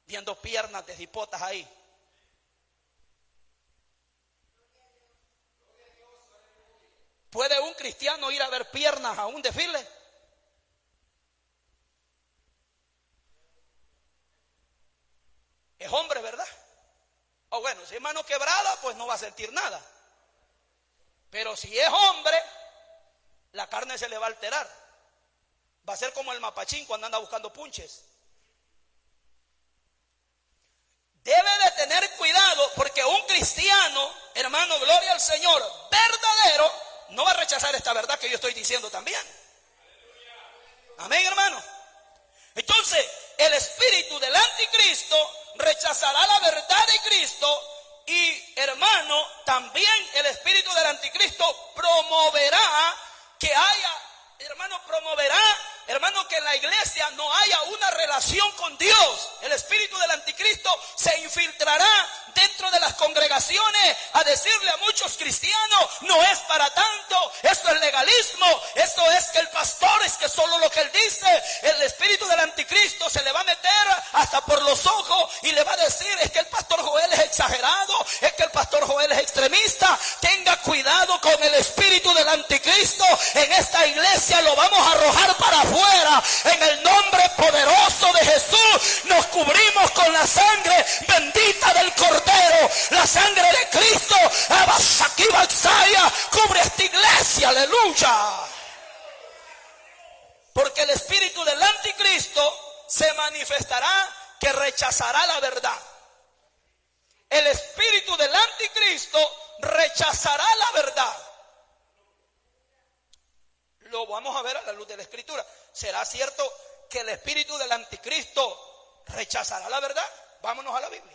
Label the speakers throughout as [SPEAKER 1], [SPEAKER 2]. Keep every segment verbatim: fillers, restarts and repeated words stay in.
[SPEAKER 1] viendo piernas de hipotas ahí. ¿Puede un cristiano ir a ver piernas a un desfile? Es hombre, ¿verdad? O bueno, si es mano quebrada, pues no va a sentir nada. Pero si es hombre, la carne se le va a alterar. Va a ser como el mapachín cuando anda buscando punches. Debe de tener cuidado, porque un cristiano, hermano, gloria al Señor, verdadero, no va a rechazar esta verdad que yo estoy diciendo también. Amén, hermano. Entonces, el espíritu del anticristo rechazará la verdad de Cristo y, hermano, también el espíritu del anticristo promoverá que haya, hermano, promoverá, hermano, que en la iglesia no haya una relación con Dios. El espíritu del anticristo se infiltrará dentro de las congregaciones a decirle a muchos cristianos: no es para tanto, esto es legalismo, esto es que el pastor es que solo lo que él dice. El espíritu del anticristo se le va a meter hasta por los ojos y le va a decir: es que el pastor Joel es exagerado, es que el pastor Joel es extremista. Tenga cuidado con el espíritu del anticristo. En esta iglesia lo vamos a arrojar para afuera. En el nombre poderoso de Jesús nos cubrimos con la sangre bendita del Cordero. La sangre de Cristo cubre esta iglesia, aleluya. Porque el espíritu del anticristo se manifestará que rechazará la verdad. El espíritu del anticristo rechazará la verdad. Lo vamos a ver a la luz de la Escritura. ¿Será cierto que el espíritu del anticristo rechazará la verdad? Vámonos a la Biblia.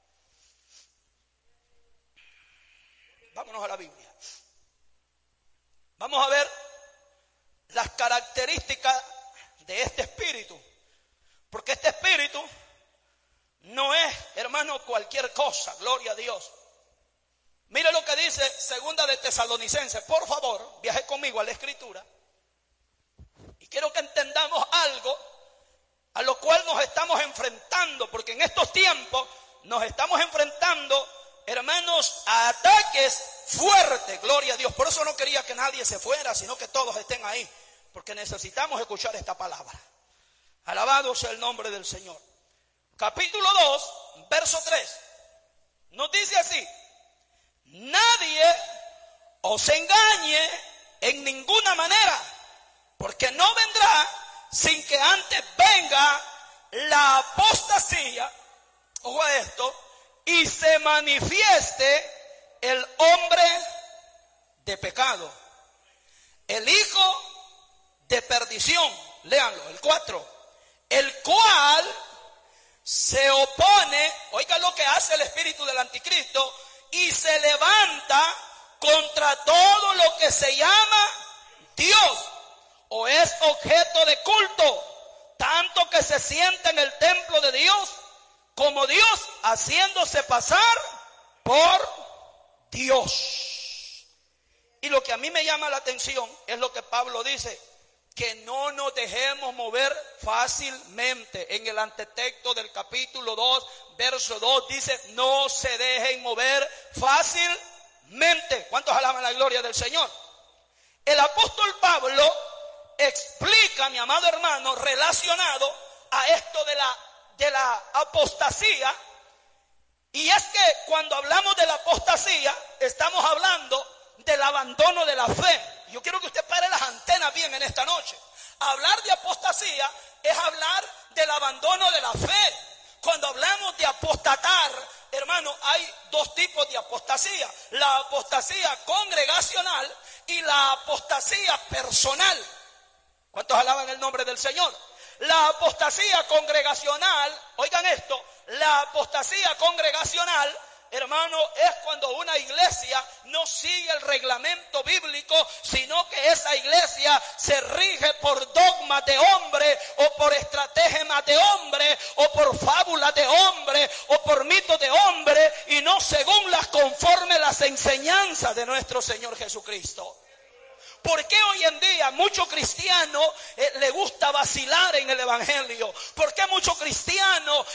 [SPEAKER 1] Vámonos a la Biblia. Vamos a ver las características de este espíritu. Porque este espíritu no es, hermano, cualquier cosa. Gloria a Dios. Mire lo que dice Segunda de Tesalonicenses. Por favor, viaje conmigo a la Escritura. Y quiero que entendamos algo a lo cual nos estamos enfrentando. Porque en estos tiempos nos estamos enfrentando, hermanos, a ataques fuertes, gloria a Dios. Por eso no quería que nadie se fuera, sino que todos estén ahí, porque necesitamos escuchar esta palabra. Alabado sea el nombre del Señor. Capítulo dos, verso tres, nos dice así: nadie os engañe en ninguna manera, porque no vendrá sin que antes venga la apostasía, ojo a esto, y se manifieste el hombre de pecado, el hijo de perdición. Léanlo, el cuatro. El cual se opone, oiga lo que hace el espíritu del anticristo, y se levanta contra todo lo que se llama Dios o es objeto de culto, tanto que se sienta en el templo de Dios como Dios, haciéndose pasar por Dios. Y lo que a mí me llama la atención es lo que Pablo dice: que no nos dejemos mover fácilmente. En el antetexto del capítulo dos, verso dos, dice: no se dejen mover fácilmente. ¿Cuántos alaban la gloria del Señor? El apóstol Pablo explica, mi amado hermano, relacionado a esto de la, de la apostasía. Y es que cuando hablamos de la apostasía, estamos hablando del abandono de la fe. Yo quiero que usted pare las antenas bien en esta noche. Hablar de apostasía es hablar del abandono de la fe. Cuando hablamos de apostatar, hermano, hay dos tipos de apostasía: la apostasía congregacional y la apostasía personal. ¿Cuántos alaban el nombre del Señor? La apostasía congregacional, oigan esto, la apostasía congregacional, hermano, es cuando una iglesia no sigue el reglamento bíblico, sino que esa iglesia se rige por dogmas de hombre, o por estratagemas de hombre, o por fábulas de hombre, o por mitos de hombre, y no según las conforme las enseñanzas de nuestro Señor Jesucristo. ¿Por qué hoy en día muchos cristianos eh, le gusta vacilar en el evangelio? ¿Por qué muchos cristianos